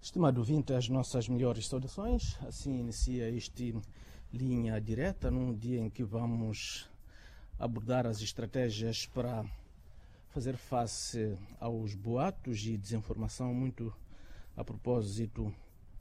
Estimado ouvinte, as nossas melhores saudações. Assim inicia este Linha Direta, num dia em que vamos abordar as estratégias para fazer face aos boatos e desinformação, muito a propósito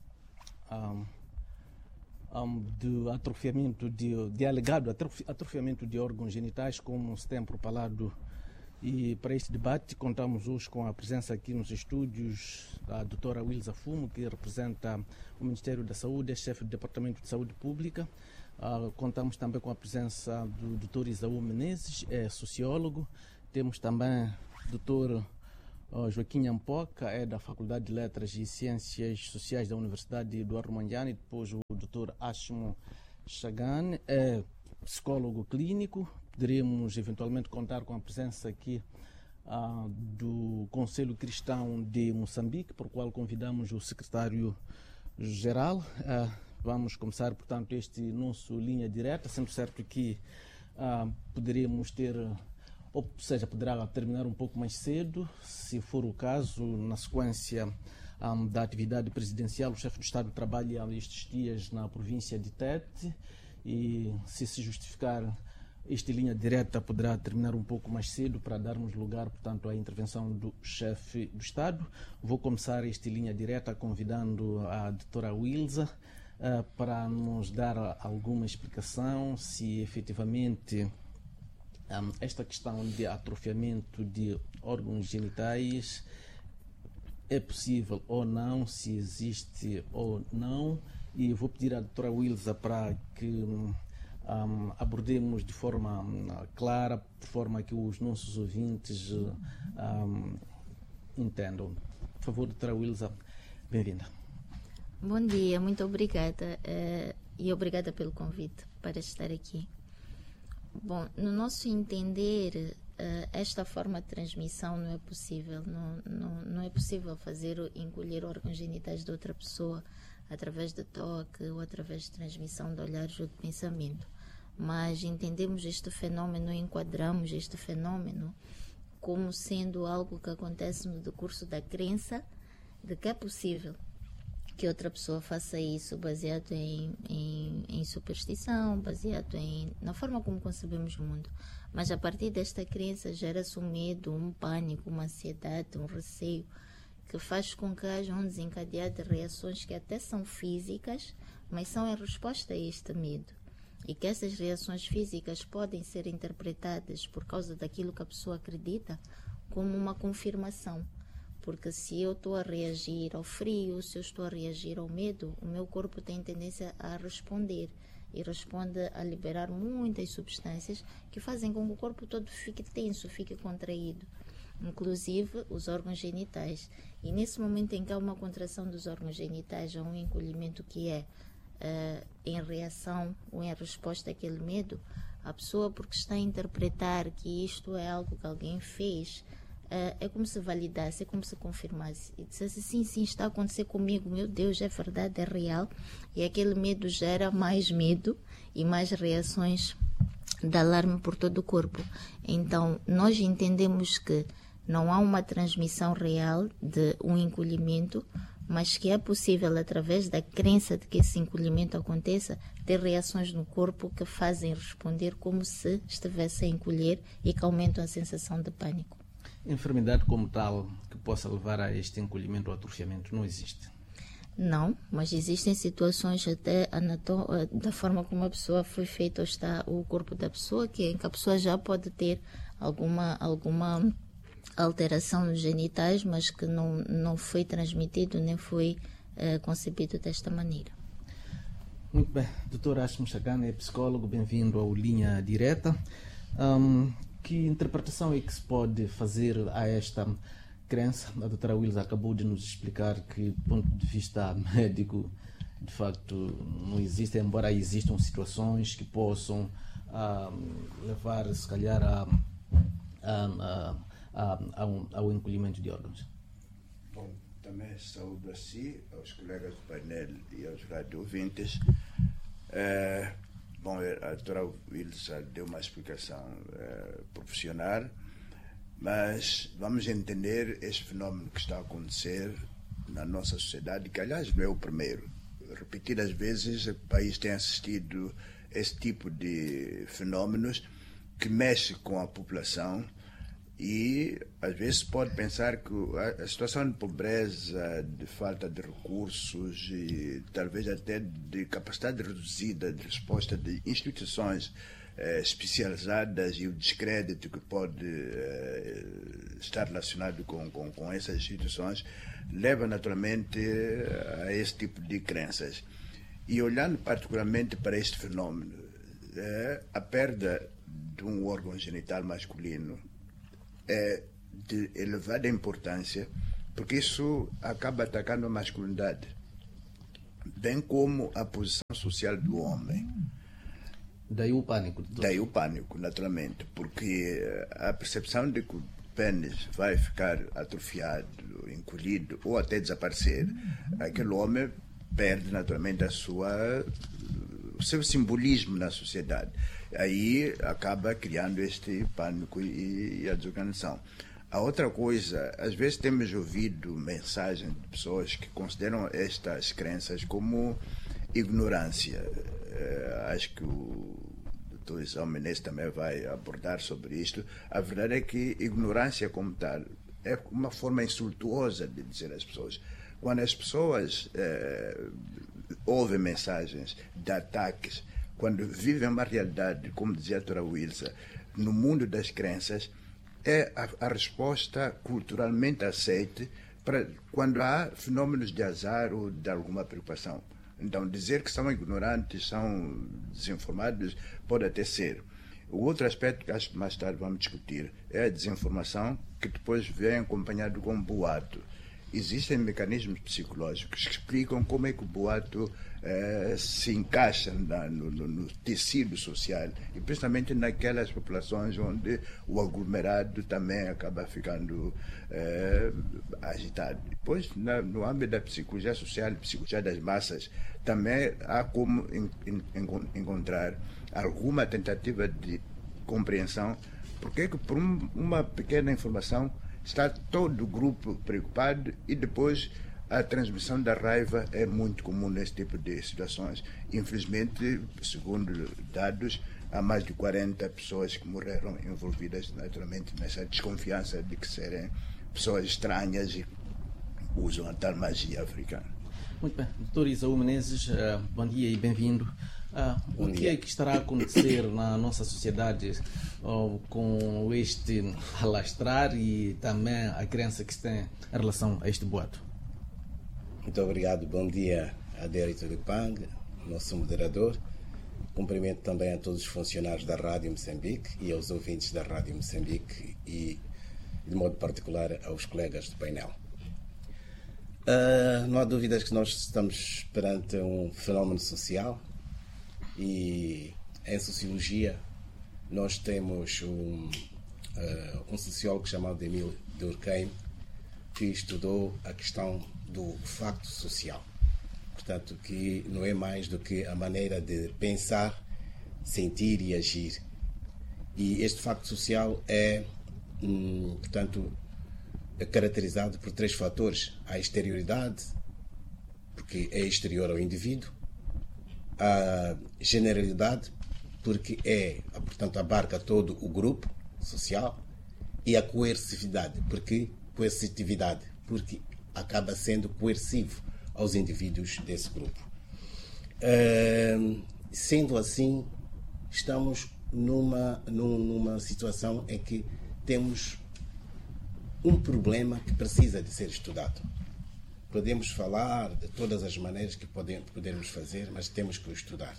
de atrofiamento de alegado atrofiamento de órgãos genitais, como se tem propalado. E para este debate contamos hoje com a presença aqui nos estúdios da doutora Wilza Fumo, que representa o Ministério da Saúde, é chefe do Departamento de Saúde Pública. Contamos também com a presença do doutor Isaú Menezes, é sociólogo. Temos também o doutor Joaquim Ampoca, é da Faculdade de Letras e Ciências Sociais da Universidade Eduardo Mondlane. Depois o doutor Ashmo Chagan, é psicólogo clínico. Poderemos eventualmente contar com a presença aqui do Conselho Cristão de Moçambique, por qual convidamos o secretário-geral. Vamos começar, portanto, este nosso Linha Direta, sendo certo que poderemos ter, ou seja, poderá terminar um pouco mais cedo, se for o caso, na sequência da atividade presidencial. O chefe do Estado trabalha estes dias na província de Tete e, se justificar, esta Linha Direta poderá terminar um pouco mais cedo para darmos lugar, portanto, à intervenção do chefe do Estado. Vou começar esta Linha Direta convidando a doutora Wilza para nos dar alguma explicação se efetivamente esta questão de atrofiamento de órgãos genitais é possível ou não, se existe ou não. E vou pedir à doutora Wilza para que abordemos de forma clara, de forma que os nossos ouvintes entendam. Por favor, doutora Wilza, bem-vinda. Bom dia, muito obrigada e obrigada pelo convite para estar aqui. Bom, no nosso entender, esta forma de transmissão não é possível. Não é possível encolher órgãos genitais de outra pessoa através de toque ou através de transmissão de olhares ou de pensamento. Mas entendemos este fenômeno, enquadramos este fenômeno como sendo algo que acontece no decurso da crença de que é possível que outra pessoa faça isso, baseado em superstição, baseado na forma como concebemos o mundo. Mas a partir desta crença gera-se um medo, um pânico, uma ansiedade, um receio, que faz com que haja um desencadear de reações que até são físicas, mas são em resposta a este medo. E que essas reações físicas podem ser interpretadas, por causa daquilo que a pessoa acredita, como uma confirmação. Porque se eu estou a reagir ao frio, se eu estou a reagir ao medo, o meu corpo tem tendência a responder. E responde a liberar muitas substâncias que fazem com que o corpo todo fique tenso, fique contraído. Inclusive os órgãos genitais. E nesse momento em que há uma contração dos órgãos genitais, há um encolhimento que é em reação ou em resposta àquele medo, a pessoa, porque está a interpretar que isto é algo que alguém fez, é como se validasse, é como se confirmasse e dissesse sim, está a acontecer comigo, meu Deus, é verdade, é real. E aquele medo gera mais medo e mais reações de alarme por todo o corpo. Então nós entendemos que não há uma transmissão real de um encolhimento, mas que é possível, através da crença de que esse encolhimento aconteça, ter reações no corpo que fazem responder como se estivesse a encolher e que aumentam a sensação de pânico. Enfermidade como tal que possa levar a este encolhimento ou atrofiamento não existe? Não, mas existem situações até da forma como a pessoa foi feita ou está o corpo da pessoa, em que a pessoa já pode ter alguma alteração nos genitais, mas que não foi transmitido nem foi concebido desta maneira. Muito bem, doutor Ashmo Chagan é psicólogo, bem-vindo ao Linha Direta. Que interpretação é que se pode fazer a esta crença? A doutora Wilza acabou de nos explicar que, do ponto de vista médico, de facto não existe, embora existam situações que possam levar, se calhar, ao encolhimento de órgãos. Bom, também saúdo a si, aos colegas do painel e aos radiovintes. Bom, a doutora Wilza deu uma explicação profissional, mas vamos entender este fenómeno que está a acontecer na nossa sociedade, que aliás não é o primeiro. Repetidas vezes o país tem assistido a esse tipo de fenómenos que mexe com a população e às vezes pode pensar que a situação de pobreza, de falta de recursos e talvez até de capacidade reduzida de resposta de instituições especializadas e o descrédito que pode estar relacionado com essas instituições leva naturalmente a esse tipo de crenças. E olhando particularmente para este fenómeno, a perda de um órgão genital masculino é de elevada importância, porque isso acaba atacando a masculinidade, bem como a posição social do homem. Daí o pânico. Daí o pânico, naturalmente, porque a percepção de que o pênis vai ficar atrofiado, encolhido ou até desaparecer, aquele homem perde naturalmente o seu simbolismo na sociedade. Aí acaba criando este pânico e a desorganização. A outra coisa, às vezes temos ouvido mensagens de pessoas que consideram estas crenças como ignorância. Acho que o Dr. Isao Menezes também vai abordar sobre isto. A verdade é que ignorância como tal é uma forma insultuosa de dizer às pessoas. Quando as pessoas ouvem mensagens de ataques, quando vivem uma realidade, como dizia a doutora Wilsa, no mundo das crenças, é a resposta culturalmente aceite para quando há fenômenos de azar ou de alguma preocupação. Então, dizer que são ignorantes, são desinformados, pode até ser. O outro aspecto que acho que mais tarde vamos discutir é a desinformação, que depois vem acompanhado com boato. Existem mecanismos psicológicos que explicam como é que o boato se encaixa no tecido social e principalmente naquelas populações onde o aglomerado também acaba ficando agitado. Depois, no âmbito da psicologia social e psicologia das massas, também há como encontrar alguma tentativa de compreensão porque é que por uma pequena informação está todo o grupo preocupado e depois a transmissão da raiva é muito comum nesse tipo de situações. Infelizmente, segundo dados, há mais de 40 pessoas que morreram envolvidas naturalmente nessa desconfiança de que serem pessoas estranhas e usam a tal magia africana. Muito bem. Dr. Isao Menezes, bom dia e bem-vindo. O que é que estará a acontecer na nossa sociedade com este alastrar e também a crença que se tem em relação a este boato? Muito obrigado. Bom dia a Derito de Pang, nosso moderador. Cumprimento também a todos os funcionários da Rádio Moçambique e aos ouvintes da Rádio Moçambique e, de modo particular, aos colegas do painel. Não há dúvidas que nós estamos perante um fenómeno social e em sociologia nós temos um sociólogo chamado Emile Durkheim que estudou a questão do facto social. Portanto, que não é mais do que a maneira de pensar, sentir e agir. E este facto social é, portanto, caracterizado por 3 fatores. A exterioridade, porque é exterior ao indivíduo. A generalidade, porque portanto, abarca todo o grupo social. E a coercitividade, porque acaba sendo coercivo aos indivíduos desse grupo. Sendo assim, estamos numa situação em que temos um problema que precisa de ser estudado. Podemos falar de todas as maneiras que podemos fazer, mas temos que o estudar.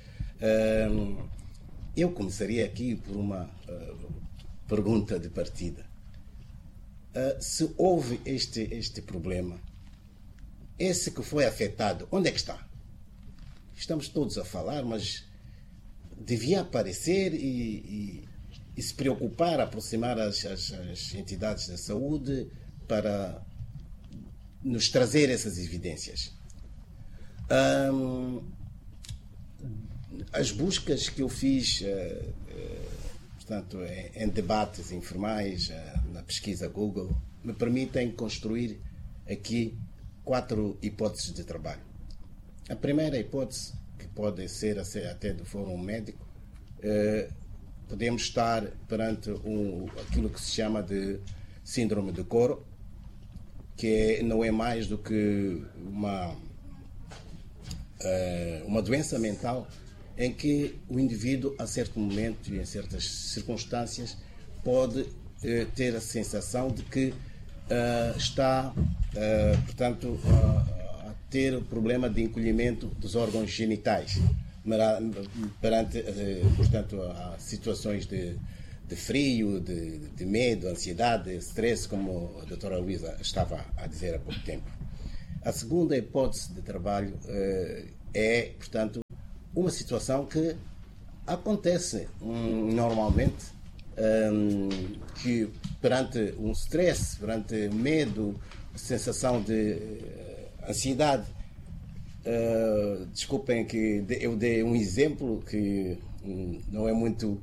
Eu começaria aqui por uma pergunta de partida. Se houve este problema, esse que foi afetado, onde é que está? Estamos todos a falar, mas devia aparecer e se preocupar, aproximar as entidades da saúde para nos trazer essas evidências. As buscas que eu fiz, portanto, em debates informais, na pesquisa Google, me permitem construir aqui 4 hipóteses de trabalho. A primeira hipótese, que pode ser até de forma médica, podemos estar perante aquilo que se chama de síndrome de Coro, que não é mais do que uma doença mental em que o indivíduo, a certo momento e em certas circunstâncias, pode ter a sensação de que está, portanto, a ter o problema de encolhimento dos órgãos genitais perante, portanto, a situações de frio, de medo, ansiedade, stress, como a doutora Luísa estava a dizer há pouco tempo. A segunda hipótese de trabalho é, portanto, uma situação que acontece normalmente, que perante um stress, perante medo, sensação de ansiedade. Desculpem que eu dei um exemplo que não é muito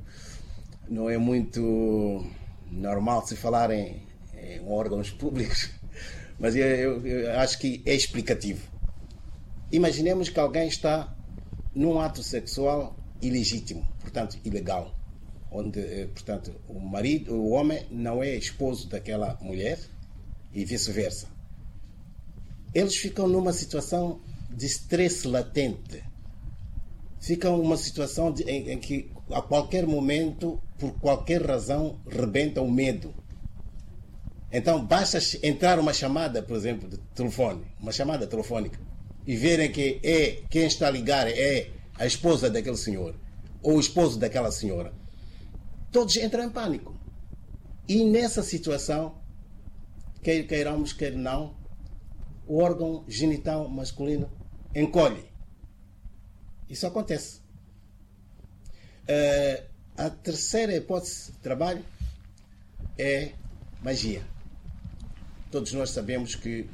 normal se falar em órgãos públicos, mas eu acho que é explicativo. Imaginemos que alguém está num ato sexual ilegítimo, portanto ilegal, onde, portanto, o homem não é esposo daquela mulher e vice-versa. Eles ficam numa situação de estresse latente. Ficam numa situação em que a qualquer momento, por qualquer razão, rebenta o medo. Então basta entrar uma chamada, por exemplo, de telefone, uma chamada telefónica, e verem que quem está a ligar é a esposa daquele senhor ou o esposo daquela senhora. Todos entram em pânico. E nessa situação, quer queiramos, quer não, o órgão genital masculino encolhe. Isso acontece. A terceira hipótese de trabalho é magia. Todos nós sabemos que,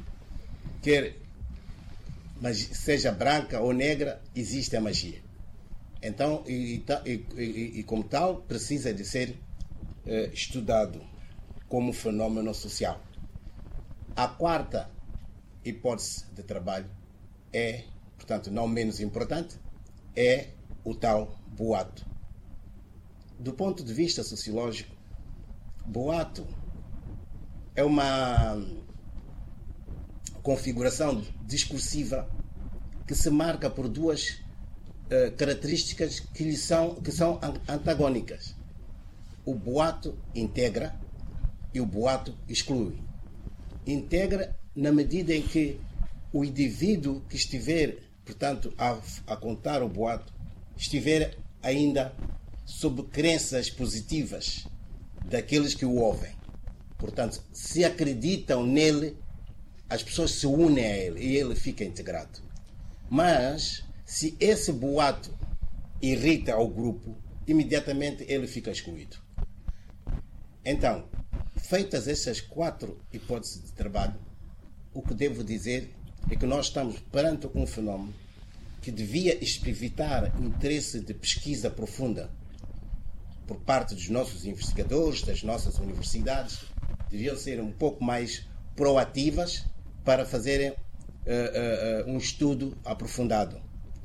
seja branca ou negra, existe a magia. Então, e como tal, precisa de ser estudado como fenômeno social. A quarta hipótese de trabalho é, portanto, não menos importante, é o tal boato. Do ponto de vista sociológico, boato é uma configuração discursiva que se marca por duas características que são antagônicas. O boato integra e o boato exclui. Integra na medida em que o indivíduo que estiver, portanto, a contar o boato, estiver ainda sob crenças positivas daqueles que o ouvem. Portanto, se acreditam nele, as pessoas se unem a ele e ele fica integrado. Mas, se esse boato irrita ao grupo, imediatamente ele fica excluído. Então, feitas essas 4 hipóteses de trabalho, o que devo dizer é que nós estamos perante um fenómeno que devia evitar interesse de pesquisa profunda por parte dos nossos investigadores, das nossas universidades, deviam ser um pouco mais proativas para fazerem um estudo aprofundado.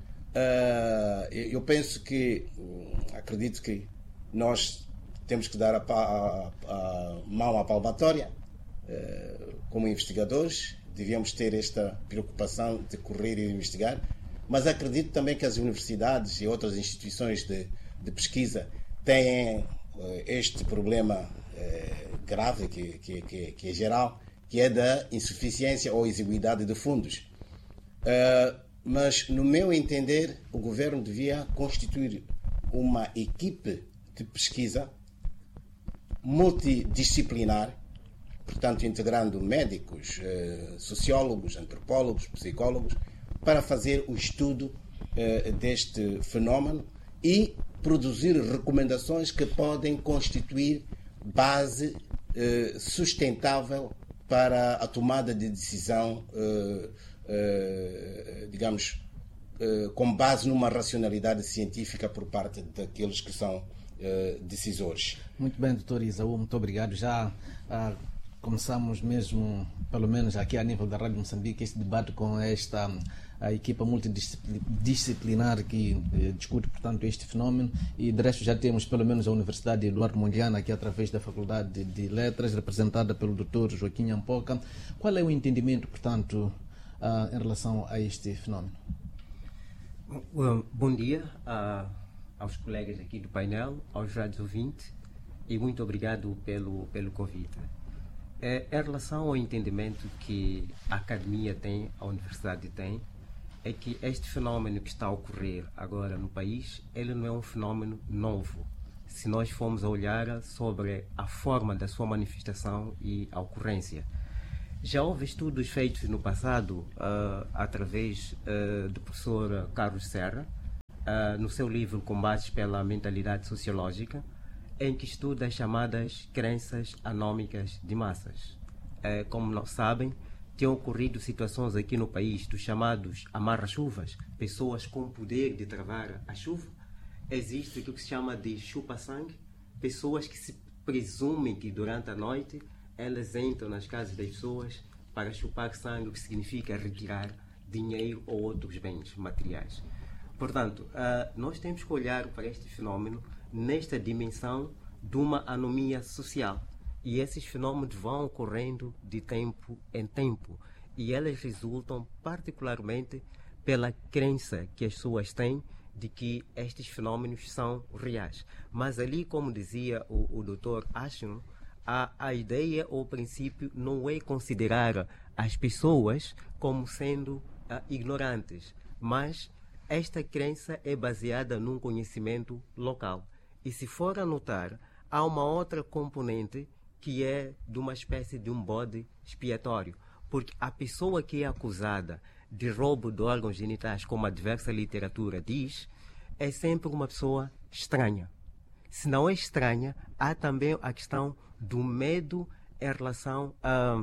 Eu penso acredito que nós temos que dar a mão à palmatória. Como investigadores, devíamos ter esta preocupação de correr e investigar, mas acredito também que as universidades e outras instituições de pesquisa têm este problema grave, que é geral, que é da insuficiência ou exiguidade de fundos. Mas, no meu entender, o governo devia constituir uma equipe de pesquisa multidisciplinar, portanto, integrando médicos, sociólogos, antropólogos, psicólogos, para fazer o estudo deste fenómeno e produzir recomendações que podem constituir base sustentável para a tomada de decisão, digamos, com base numa racionalidade científica por parte daqueles que são decisores. Muito bem, doutor Isaú, muito obrigado. Já começamos mesmo, pelo menos aqui a nível da Rádio Moçambique, este debate com a equipa multidisciplinar que discute, portanto, este fenómeno, e de resto já temos pelo menos a Universidade Eduardo Mondlane aqui através da Faculdade de Letras, representada pelo Dr. Joaquim Ampoca. Qual é o entendimento, portanto, em relação a este fenómeno? Bom dia aos colegas aqui do painel, aos rádios ouvintes, e muito obrigado pelo convite. Em relação ao entendimento que a academia tem, a universidade tem, é que este fenómeno que está a ocorrer agora no país, ele não é um fenómeno novo. Se nós formos a olhar sobre a forma da sua manifestação e a ocorrência. Já houve estudos feitos no passado, através do professor Carlos Serra, no seu livro Combates pela Mentalidade Sociológica, em que estuda as chamadas crenças anômicas de massas. Como não sabem, têm ocorrido situações aqui no país dos chamados amarra-chuvas, pessoas com poder de travar a chuva. Existe o que se chama de chupa-sangue, pessoas que se presumem que durante a noite elas entram nas casas das pessoas para chupar sangue, o que significa retirar dinheiro ou outros bens materiais. Portanto, nós temos que olhar para este fenómeno nesta dimensão de uma anomia social. E esses fenómenos vão ocorrendo de tempo em tempo. E elas resultam particularmente pela crença que as pessoas têm de que estes fenómenos são reais. Mas ali, como dizia o Dr. Ashton, a ideia ou o princípio não é considerar as pessoas como sendo ignorantes, mas esta crença é baseada num conhecimento local. E se for a notar, há uma outra componente que é de uma espécie de um bode expiatório, porque a pessoa que é acusada de roubo de órgãos genitais, como a diversa literatura diz, é sempre uma pessoa estranha. Se não é estranha, há também a questão do medo em relação a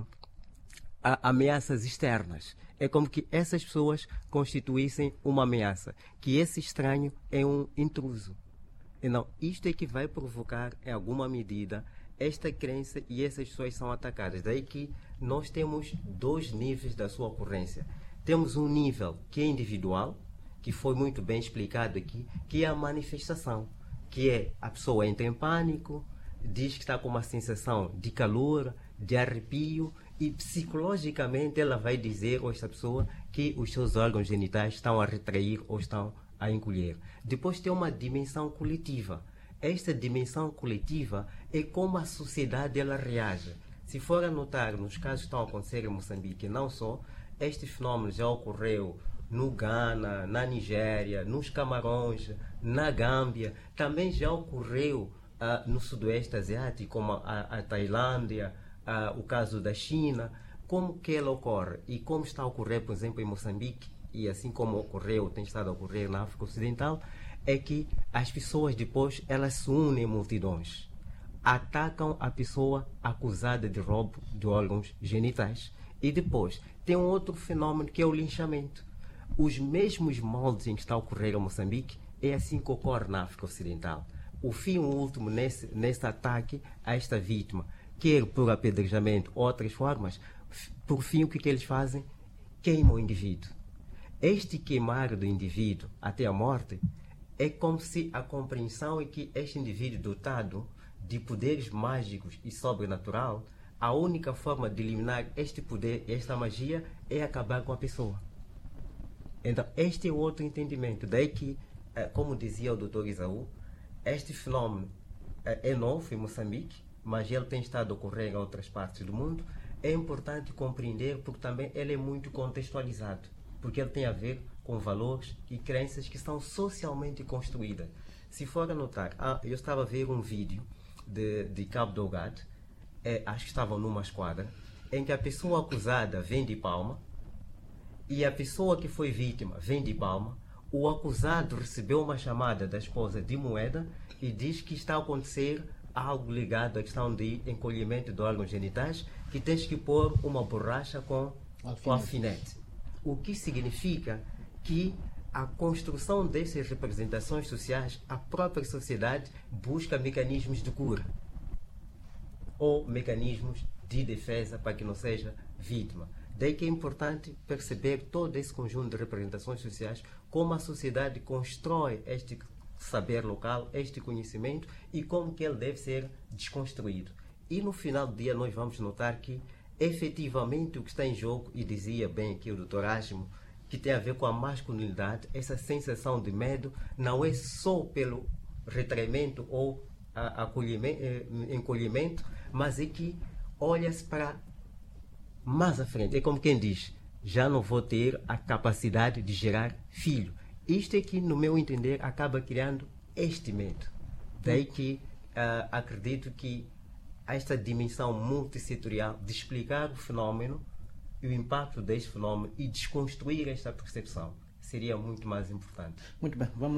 ameaças externas. É como que essas pessoas constituíssem uma ameaça, que esse estranho é um intruso. Então, isto é que vai provocar, em alguma medida, esta crença, e essas pessoas são atacadas. Daí que nós temos dois níveis da sua ocorrência. Temos um nível que é individual, que foi muito bem explicado aqui, que é a manifestação, que é a pessoa entra em pânico, diz que está com uma sensação de calor, de arrepio, e psicologicamente ela vai dizer a esta pessoa que os seus órgãos genitais estão a retrair ou estão a encolher. Depois tem uma dimensão coletiva. Esta dimensão coletiva é como a sociedade ela reage. Se for a notar nos casos que estão a acontecer em Moçambique, não só, este fenómeno já ocorreu no Ghana, na Nigéria, nos Camarões, na Gâmbia, também já ocorreu no Sudoeste Asiático, como a Tailândia, o caso da China. Como que ela ocorre e como está a ocorrer, por exemplo, em Moçambique, e assim como ocorreu, tem estado a ocorrer na África Ocidental, é que as pessoas depois elas se unem em multidões, atacam a pessoa acusada de roubo de órgãos genitais. E depois tem um outro fenómeno que é o linchamento. Os mesmos moldes em que está a ocorrer em Moçambique é assim que ocorre na África Ocidental. O fim último nesse ataque a esta vítima, quer por apedrejamento ou outras formas, por fim o que eles fazem? Queimam o indivíduo. Este queimar do indivíduo até a morte é como se a compreensão é que este indivíduo dotado de poderes mágicos e sobrenatural, a única forma de eliminar este poder, esta magia, é acabar com a pessoa. Então, este é o outro entendimento. Daí que, como dizia o Dr. Isaú, este fenómeno é novo em Moçambique, mas ele tem estado a ocorrer em outras partes do mundo. É importante compreender porque também ele é muito contextualizado, porque ele tem a ver com valores e crenças que são socialmente construídas. Se for a notar, eu estava a ver um vídeo de Cabo Delgado, acho que estavam numa esquadra, em que a pessoa acusada vem de Palma e a pessoa que foi vítima vem de Palma. O acusado recebeu uma chamada da esposa de Moeda e diz que está a acontecer algo ligado à questão de encolhimento de órgãos genitais, que tens que pôr uma borracha com alfinete. O que significa que a construção dessas representações sociais, a própria sociedade busca mecanismos de cura ou mecanismos de defesa para que não seja vítima. Daí que é importante perceber todo esse conjunto de representações sociais, como a sociedade constrói este saber local, este conhecimento e como que ele deve ser desconstruído. E no final do dia nós vamos notar que efetivamente o que está em jogo, e dizia bem aqui o Dr. Asmo, que tem a ver com a masculinidade, essa sensação de medo não é só pelo retraimento ou encolhimento, mas é que olha-se para mais à frente. É como quem diz, já não vou ter a capacidade de gerar filho. Isto é que, no meu entender, acaba criando este medo. Daí que acredito que esta dimensão multissetorial de explicar o fenómeno e o impacto deste fenómeno e desconstruir esta percepção seria muito mais importante. Muito bem, vamos